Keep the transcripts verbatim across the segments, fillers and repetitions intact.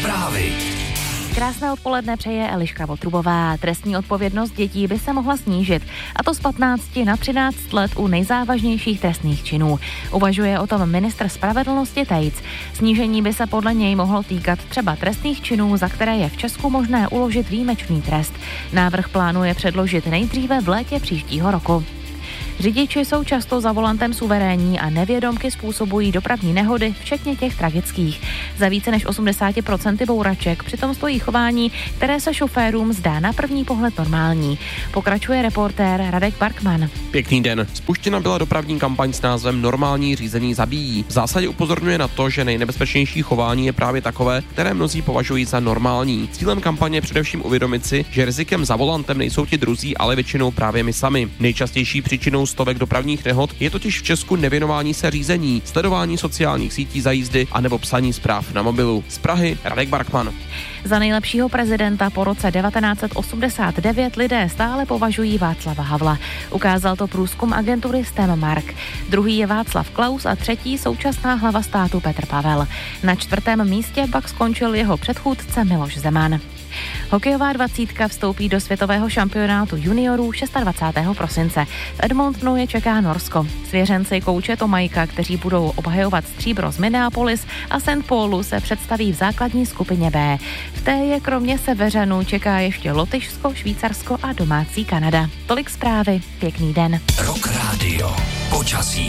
Zprávy. Krásné odpoledne přeje Eliška Votrubová. Trestní odpovědnost dětí by se mohla snížit, a to z patnácti na třináct let u nejzávažnějších trestných činů. Uvažuje o tom ministr spravedlnosti Tejc. Snížení by se podle něj mohlo týkat třeba trestných činů, za které je v Česku možné uložit výjimečný trest. Návrh plánuje předložit nejdříve v létě příštího roku. Řidiči jsou často za volantem suverénní a nevědomky způsobují dopravní nehody, včetně těch tragických. Za více než osmdesát procent bouraček přitom stojí chování, které se šoférům zdá na první pohled normální. Pokračuje reportér Radek Barkman. Pěkný den. Spuštěna byla dopravní kampaň s názvem Normální řízení zabíjí. V zásadě upozorňuje na to, že nejnebezpečnější chování je právě takové, které mnozí považují za normální. Cílem kampaně je především uvědomit si, že rizikem za volantem nejsou ti druzí, ale většinou právě my sami. Nejčastější příčinou stovek dopravních nehod je totiž v Česku nevěnování se řízení, sledování sociálních sítí za jízdy a nebo psaní zpráv na mobilu. Z Prahy Radek Barkman. Za nejlepšího prezidenta po roce devatenáct set osmdesát devět lidé stále považují Václava Havla. Ukázal to průzkum agentury StemMark. Druhý je Václav Klaus a třetí současná hlava státu Petr Pavel. Na čtvrtém místě pak skončil jeho předchůdce Miloš Zeman. Hokejová dvacítka vstoupí do světového šampionátu juniorů dvacátého šestého prosince. V Edmontonu je čeká Norsko. Svěřenci kouče Tomajka, kteří budou obhajovat stříbro z Minneapolis a Saint Paulu, se představí v základní skupině B. V té je kromě Seveřanů čeká ještě Lotyšsko, Švýcarsko a domácí Kanada. Tolik zprávy. Pěkný den. Rock Radio. Počasí.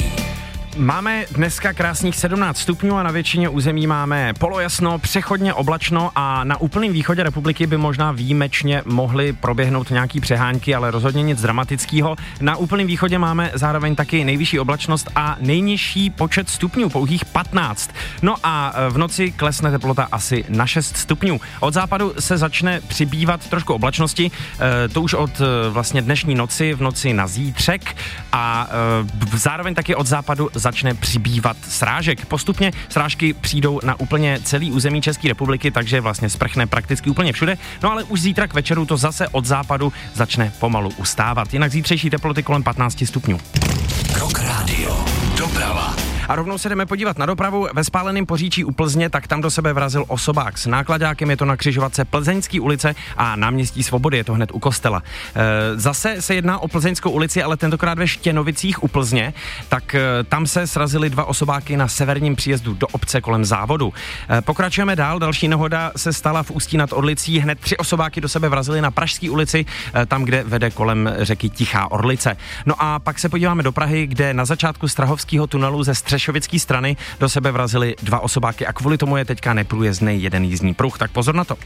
Máme dneska krásných sedmnáct stupňů a na většině území máme polojasno, přechodně oblačno a na úplném východě republiky by možná výjimečně mohly proběhnout nějaký přehánky, ale rozhodně nic dramatického. Na úplném východě máme zároveň taky nejvyšší oblačnost a nejnižší počet stupňů, pouhých patnáct. No a v noci klesne teplota asi na šest stupňů. Od západu se začne přibývat trošku oblačnosti, to už od vlastně dnešní noci, v noci na zítřek, a zároveň taky od západu začne přibývat srážek. Postupně srážky přijdou na úplně celý území České republiky, takže vlastně sprchne prakticky úplně všude. No ale už zítra k večeru to zase od západu začne pomalu ustávat. Jinak zítřejší teploty kolem patnáct stupňů. Rock Radio. Doprava. A rovnou se jdeme podívat na dopravu. Ve Spáleném Poříčí u Plzně, tak tam do sebe vrazil osobák s nákladákem, je to na křižovatce Plzeňské ulice a Náměstí Svobody, je to hned u kostela. E, zase se jedná o Plzeňskou ulici, ale tentokrát ve Štěnovicích u Plzně, tak e, tam se srazily dva osobáky na severním příjezdu do obce kolem závodu. E, pokračujeme dál, další nehoda se stala v Ústí nad Orlicí, hned tři osobáky do sebe vrazily na Pražské ulici, e, tam, kde vede kolem řeky Tichá Orlice. No a pak se podíváme do Prahy, kde na začátku Strahovského tunelu ze střešovické strany do sebe vrazily dva osobáky a kvůli tomu je teďka neprůjezdný jeden jízdní pruh, tak pozor na to.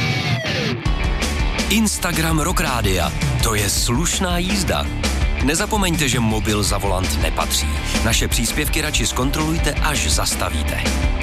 Instagram Rock Rádia. To je slušná jízda. Nezapomeňte, že mobil za volant nepatří. Naše příspěvky radši zkontrolujte, až zastavíte.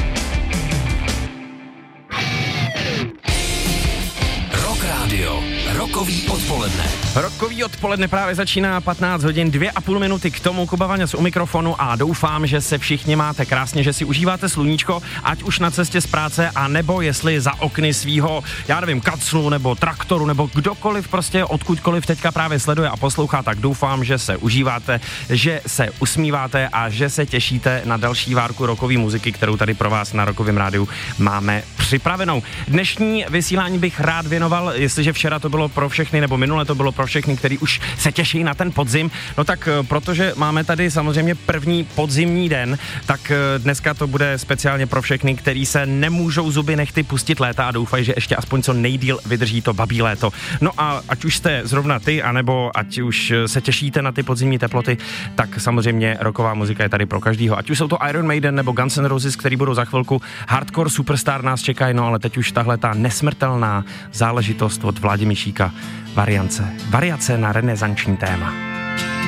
Rock Radio. Rokový odpoledne. Rokový odpoledne právě začíná, patnáct hodin, dvě a půl minuty k tomu. Kuba Vaňa z u mikrofonu a doufám, že se všichni máte krásně, že si užíváte sluníčko, ať už na cestě z práce, a nebo jestli za okny svýho, já nevím, kaclu nebo traktoru, nebo kdokoliv prostě odkudkoliv teďka právě sleduje a poslouchá, tak doufám, že se užíváte, že se usmíváte a že se těšíte na další várku rockové muziky, kterou tady pro vás na Rockovém rádiu máme připravenou. Dnešní vysílání bych rád věnoval, jestliže včera to bylo pro všechny, nebo minule to bylo pro všechny, kteří už se těší na ten podzim, no tak protože máme tady samozřejmě první podzimní den, tak dneska to bude speciálně pro všechny, kteří se nemůžou zuby nechty pustit léta a doufají, že ještě aspoň co nejdýl vydrží to babí léto. No a ať už jste zrovna ty, anebo ať už se těšíte na ty podzimní teploty, tak samozřejmě rocková muzika je tady pro každýho. Ať už jsou to Iron Maiden nebo Guns N' Roses, který budou za chvilku, Hardcore Superstar nás čekají, no ale teď už tahle ta nesmrtelná záležitost od Vládi Mišíka, variance, variace na renesanční téma.